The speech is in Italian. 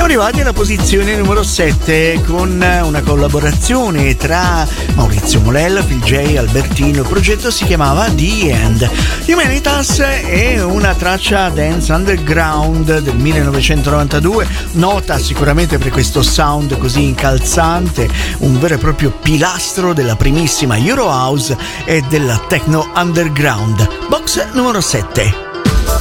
Siamo arrivati alla posizione numero 7 con una collaborazione tra Maurizio Molella, Phil J, Albertino. Il progetto si chiamava The End. Humanitas è una traccia dance underground del 1992, nota sicuramente per questo sound così incalzante, un vero e proprio pilastro della primissima Euro House e della techno underground. Box numero 7.